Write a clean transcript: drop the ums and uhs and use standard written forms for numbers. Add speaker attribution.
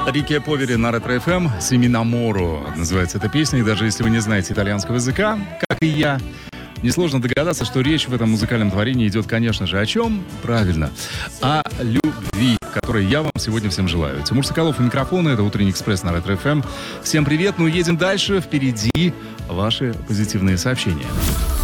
Speaker 1: Рике Повери на Ретро-ФМ «Семинаморо» называется эта песня. И даже если вы не знаете итальянского языка, как и я, несложно догадаться, что речь в этом музыкальном творении идет, конечно же, о чем? Правильно, о любви, которой я вам сегодня всем желаю. Тимур Соколов у микрофона, это «Утренний экспресс» на Ретро-ФМ. Всем привет, ну едем дальше, впереди ваши позитивные сообщения.